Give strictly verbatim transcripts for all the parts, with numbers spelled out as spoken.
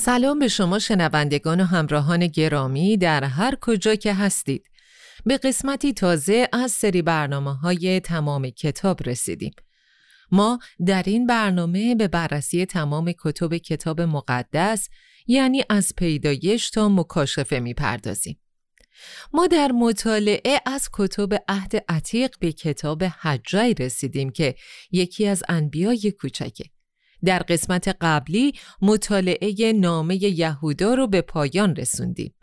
سلام به شما شنوندگان و همراهان گرامی در هر کجا که هستید. به قسمتی تازه از سری برنامه‌های تمام کتاب رسیدیم. ما در این برنامه به بررسی تمام کتب کتاب مقدس، یعنی از پیدایش تا مکاشفه می‌پردازیم. ما در مطالعه از کتب عهد عتیق به کتاب حجی رسیدیم که یکی از انبیای کوچکه. در قسمت قبلی مطالعه نامه یهودا رو به پایان رسوندیم.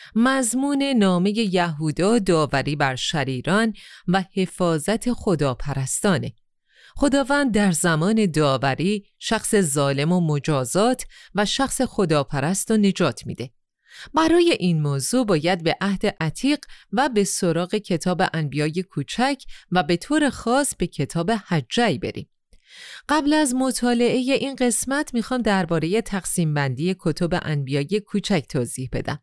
مضمون نامه یهودا داوری بر شریران و حفاظت خداپرستانه. خداوند در زمان داوری شخص ظالم و مجازات و شخص خداپرست رو نجات میده. برای این موضوع باید به عهد عتیق و به سراغ کتاب انبیای کوچک و به طور خاص به کتاب حجی بریم. قبل از مطالعه این قسمت میخوام درباره تقسیم بندی کتب انبیای کوچک توضیح بدم.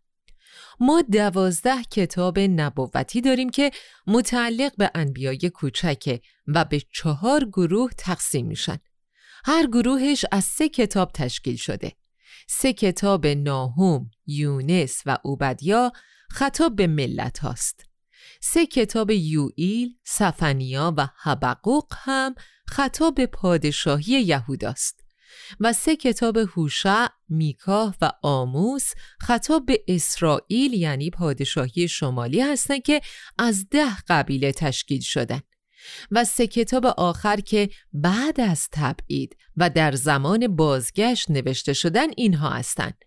ما دوازده کتاب نبوتی داریم که متعلق به انبیای کوچکه و به چهار گروه تقسیم میشن. هر گروهش از سه کتاب تشکیل شده. سه کتاب ناهوم، یونس و عبدیا خطاب به ملت هاست. سه کتاب یوئیل، سفنیا و حبقوق هم خطاب به پادشاهی یهوداست و سه کتاب هوشع، میکاه و آموس خطاب به اسرائیل یعنی پادشاهی شمالی هستند که از ده قبیله تشکیل شدن و سه کتاب آخر که بعد از تبعید و در زمان بازگشت نوشته شدن اینها هستند: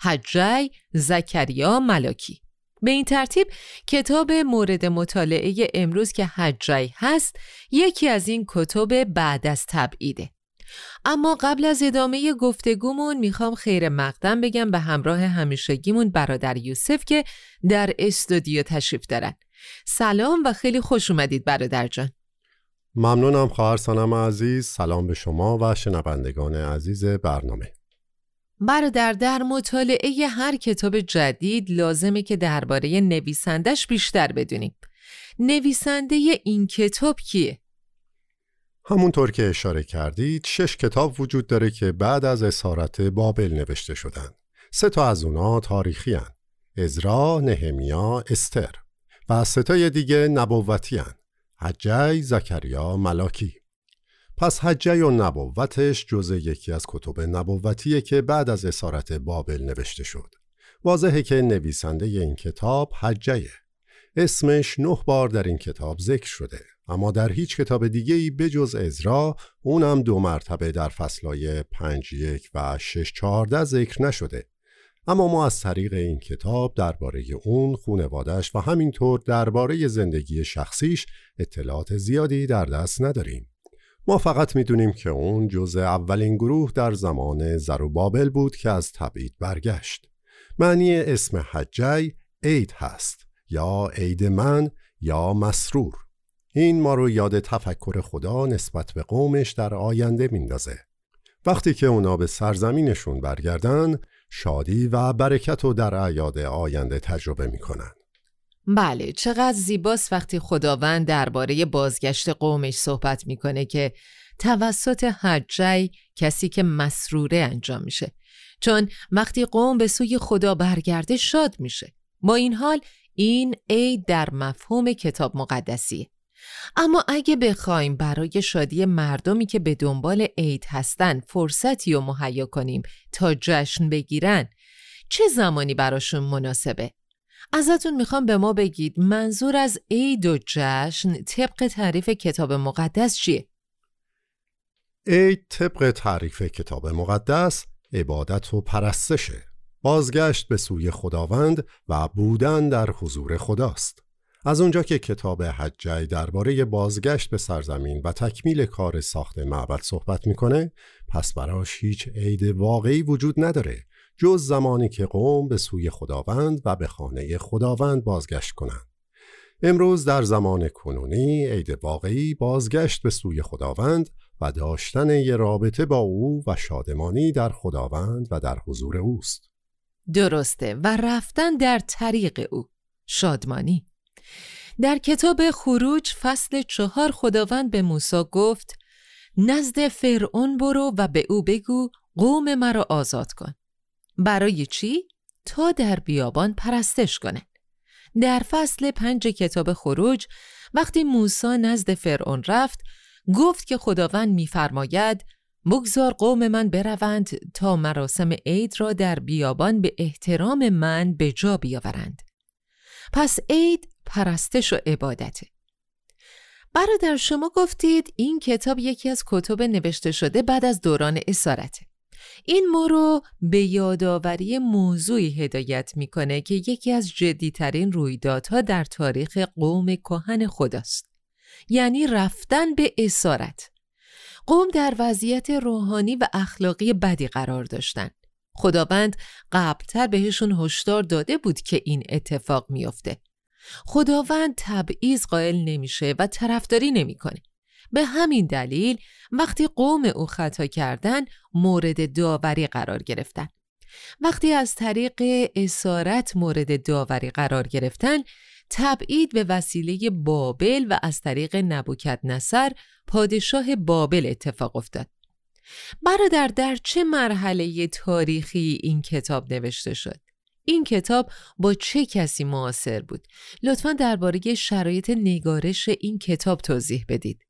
حجی، زکریا، ملاکی. به این ترتیب کتاب مورد مطالعه امروز که حجی هست یکی از این کتب بعد از تبعیده. اما قبل از ادامه گفتگومون میخوام خیر مقدم بگم به همراه همیشگیمون برادر یوسف که در استودیو تشریف دارن. سلام و خیلی خوش اومدید برادر جان. ممنونم خواهر سانم عزیز. سلام به شما و شنوندگان عزیز برنامه. برادر، در مطالعه هر کتاب جدید لازمه که درباره نویسندش بیشتر بدونیم. نویسنده این کتاب کیه؟ همونطور که اشاره کردید شش کتاب وجود داره که بعد از اسارت بابل نوشته شدن. سه تا از اونا تاریخی هن: عزرا، نهمیا، استر و سه تای دیگه نبوتی هن: حجی، زکریا، ملاکی. پس حجی و نبوتش جزء یکی از کتب نبوتیه که بعد از اسارت بابل نوشته شد. واضحه که نویسنده این کتاب حجیه. اسمش نه بار در این کتاب ذکر شده، اما در هیچ کتاب دیگه‌ای بجز عزرا، اونم دو مرتبه در فصلای پنج یک و شش چهارده ذکر نشده. اما ما از طریق این کتاب درباره اون، خانواده‌اش و همینطور درباره زندگی شخصیش اطلاعات زیادی در دست نداریم. ما فقط میدونیم که اون جزء اولین گروه در زمان زروبابل بود که از تبعید برگشت. معنی اسم حجی عید هست، یا عید من یا مسرور. این ما رو یاد تفکر خدا نسبت به قومش در آینده میندازه. وقتی که اونا به سرزمینشون برگردن، شادی و برکت رو در اعیاد آینده تجربه میکنن. بله، چقدر زیباست وقتی خداوند درباره بازگشت قومش صحبت میکنه که توسط حجی، کسی که مسروره، انجام میشه. چون وقتی قوم به سوی خدا برگرده شاد میشه. با این حال این عید در مفهوم کتاب مقدسیه. اما اگه بخوایم برای شادی مردمی که به دنبال عید هستن فرصتی رو مهیا کنیم تا جشن بگیرن، چه زمانی براشون مناسبه؟ ازتون میخوام به ما بگید منظور از عید و جشن طبق تعریف کتاب مقدس چیه؟ عید طبق تعریف کتاب مقدس عبادت و پرستشه، بازگشت به سوی خداوند و بودن در حضور خداست. از اونجا که کتاب حجی درباره بازگشت به سرزمین و تکمیل کار ساخت معبد صحبت میکنه، پس براش هیچ عید واقعی وجود نداره جز زمانی که قوم به سوی خداوند و به خانه خداوند بازگشت کنند. امروز در زمان کنونی عید واقعی بازگشت به سوی خداوند و داشتن یه رابطه با او و شادمانی در خداوند و در حضور اوست. درسته، و رفتن در طریق او، شادمانی. در کتاب خروج فصل چهار خداوند به موسی گفت: نزد فرعون برو و به او بگو قوم مرا آزاد کن. برای چی؟ تا در بیابان پرستش کنن. در فصل پنج کتاب خروج وقتی موسی نزد فرعون رفت، گفت که خداوند می‌فرماید بگذار قوم من بروند تا مراسم عید را در بیابان به احترام من به جا بیاورند. پس عید پرستش و عبادته. برادر شما گفتید این کتاب یکی از کتب نوشته شده بعد از دوران اسارته. این ما رو به یادآوری موضوعی هدایت میکنه که یکی از جدیترین رویدادها در تاریخ قوم کهن خداست، یعنی رفتن به اسارت. قوم در وضعیت روحانی و اخلاقی بدی قرار داشتن. خداوند قبلتر بهشون هشدار داده بود که این اتفاق میفته. خداوند تبعیض قائل نمیشه و طرفداری نمیکنه. به همین دلیل وقتی قوم او خطا کردن مورد داوری قرار گرفتن. وقتی از طریق اسارت مورد داوری قرار گرفتن، تبعید به وسیله بابل و از طریق نبوکدنصر پادشاه بابل اتفاق افتاد. برادر، در چه مرحله تاریخی این کتاب نوشته شد؟ این کتاب با چه کسی معاصر بود؟ لطفاً درباره شرایط نگارش این کتاب توضیح بدید.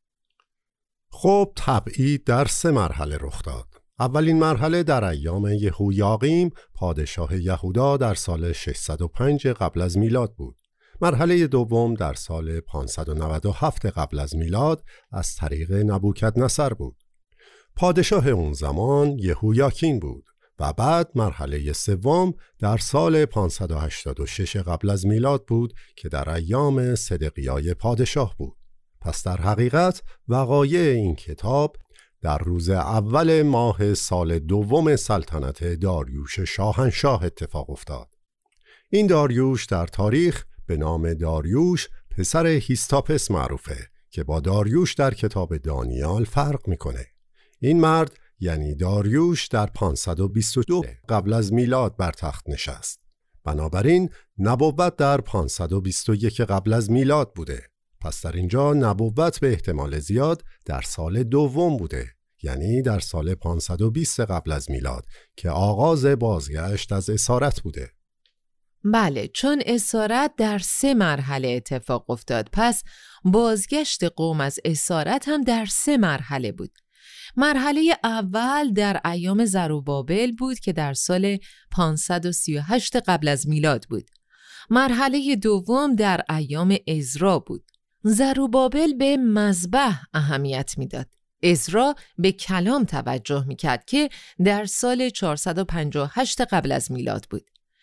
خب تبعید در سه مرحله رخ داد. اولین مرحله در ایام یهویاقیم پادشاه یهودا در سال ششصد و پنج قبل از میلاد بود. مرحله دوم در سال پانصد و نود و هفت قبل از میلاد از طریق نبوکدنصر بود. پادشاه اون زمان یهویاکین بود و بعد مرحله سوم در سال پانصد و هشتاد و شش قبل از میلاد بود که در ایام صدقیای پادشاه بود. پس در حقیقت وقایع این کتاب در روز اول ماه سال دوم سلطنت داریوش شاهنشاه اتفاق افتاد. این داریوش در تاریخ به نام داریوش پسر هیستاپس معروفه که با داریوش در کتاب دانیال فرق میکنه. این مرد یعنی داریوش در پانصد و بیست و دو قبل از میلاد بر تخت نشست. بنابراین نبوت در پانصد و بیست و یک قبل از میلاد بوده. پس در اینجا نبوت به احتمال زیاد در سال دوم بوده، یعنی در سال پانصد و بیست قبل از میلاد که آغاز بازگشت از اسارت بوده. بله، چون اسارت در سه مرحله اتفاق افتاد، پس بازگشت قوم از اسارت هم در سه مرحله بود. مرحله اول در ایام زروبابل بود که در سال پانصد و سی و هشت قبل از میلاد بود. مرحله دوم در ایام عزرا بود. زروبابل به مذبح اهمیت میداد. عزرا به کلام توجه میکرد که در سال چهارصد و پنجاه و هشت قبل از میلاد بود.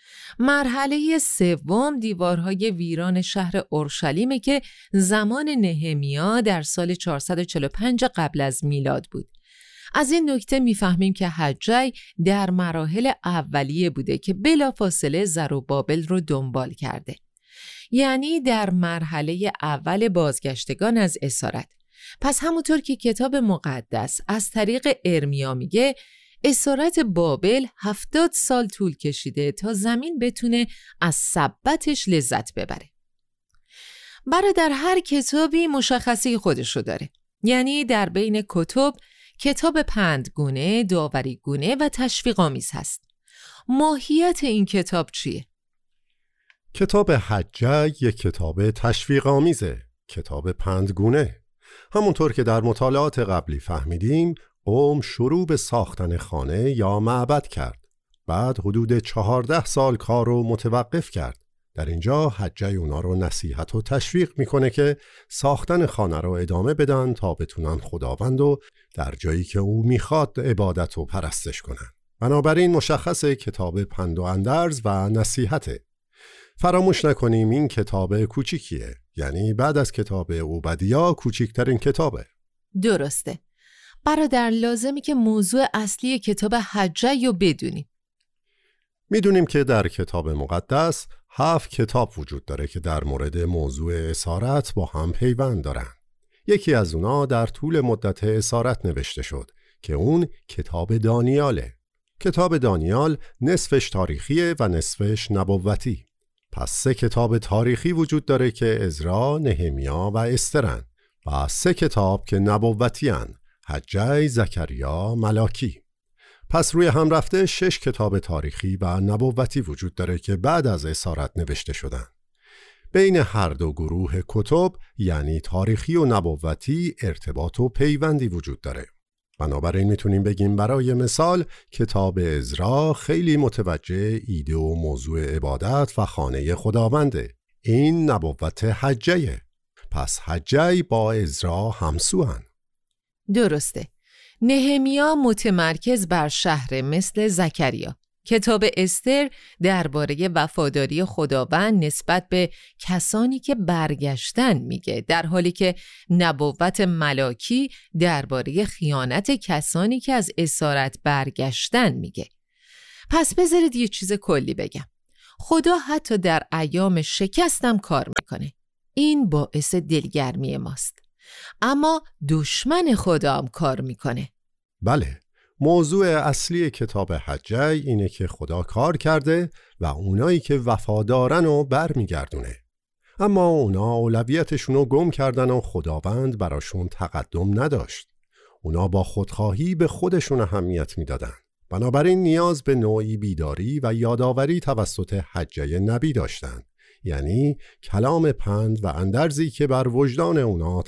مرحله سوم دیوارهای ویران شهر اورشلیمه که زمان نهمیا در سال چهارصد و چهل و پنج قبل از میلاد بود. از این نکته میفهمیم که حجی در مراحل اولیه بوده که بلافاصله زروبابل رو دنبال کرده. یعنی در مرحله اول بازگشتگان از اسارت. پس همونطور که کتاب مقدس از طریق ارمیا میگه اسارت بابل هفتاد سال طول کشیده تا زمین بتونه از سبتش لذت ببره. برادر، هر کتابی مشخصه خودشو داره. یعنی در بین کتب کتاب پندگونه، داوریگونه و تشویق‌آمیز هست. ماهیت این کتاب چیه؟ کتاب حجی یک کتاب تشویق‌آمیزه، کتاب پندگونه. همونطور که در مطالعات قبلی فهمیدیم، قوم شروع به ساختن خانه یا معبد کرد. بعد حدود چهارده سال کار رو متوقف کرد. در اینجا حجی اونا رو نصیحت و تشویق میکنه که ساختن خانه رو ادامه بدن تا بتونن خداوند رو در جایی که او میخواد عبادت و پرستش کنن. بنابراین مشخصه کتاب پند و اندرز و نصیحته. فراموش نکنیم این کتاب کوچیکیه، یعنی بعد از کتاب عبدیا کوچکترین کتابه. درسته. برادر، لازمی که موضوع اصلی کتاب حجی رو بدونیم. میدونیم که در کتاب مقدس هفت کتاب وجود داره که در مورد موضوع اسارت با هم پیوند دارن. یکی از اونا در طول مدت اسارت نوشته شد که اون کتاب دانیاله. کتاب دانیال نصفش تاریخیه و نصفش نبوتی. پس سه کتاب تاریخی وجود داره که عزرا، نهمیا و استرن و سه کتاب که نبوتی هن: حجی، زکریا، ملاکی. پس روی هم رفته شش کتاب تاریخی و نبوتی وجود داره که بعد از اسارت نوشته شدن. بین هر دو گروه کتب یعنی تاریخی و نبوتی ارتباط و پیوندی وجود داره. بنابراین میتونیم بگیم برای مثال کتاب عزرا خیلی متوجه ایده و موضوع عبادت و خانه خداونده. این نبوت حجه. پس حجه با عزرا همسوان. درسته. نهمیا متمرکز بر شهر مثل زکریا. کتاب استر درباره وفاداری خداوند نسبت به کسانی که برگشتن میگه، در حالی که نبوت ملاکی درباره خیانت کسانی که از اسارت برگشتن میگه. پس بذارید یه چیز کلی بگم. خدا حتی در ایام شکستم کار میکنه. این باعث دلگرمی ماست. اما دشمن خدا هم کار میکنه. بله، موضوع اصلی کتاب حجه اینه که خدا کار کرده و اونایی که وفادارن رو بر میگردونه. اما اونا اولویتشون رو گم کردن و خداوند براشون تقدم نداشت. اونا با خودخواهی به خودشون اهمیت میدادن. بنابراین نیاز به نوعی بیداری و یادآوری توسط حجه نبی داشتن. یعنی کلام پند و اندرزی که بر وجدان اونا